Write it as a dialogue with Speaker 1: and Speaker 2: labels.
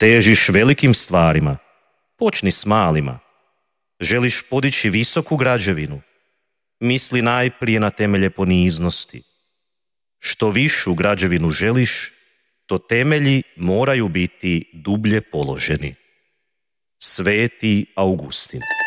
Speaker 1: Težiš velikim stvarima, počni s malima. Želiš podići visoku građevinu, misli najprije na temelje poniznosti. Što višu građevinu želiš, to temelji moraju biti dublje položeni. Sveti Augustin.